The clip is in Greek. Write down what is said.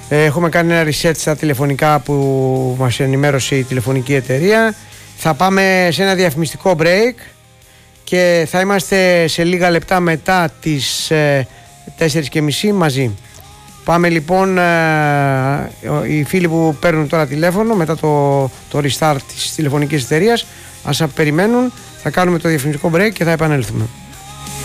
Έχουμε κάνει ένα reset στα τηλεφωνικά που μας ενημέρωσε η τηλεφωνική εταιρεία. Θα πάμε σε ένα διαφημιστικό break και θα είμαστε σε λίγα λεπτά μετά τις 4:30 μαζί. Πάμε λοιπόν, οι φίλοι που παίρνουν τώρα τηλέφωνο μετά το restart της τηλεφωνικής εταιρείας ας περιμένουν, θα κάνουμε το διαφημιστικό break και θα επανέλθουμε.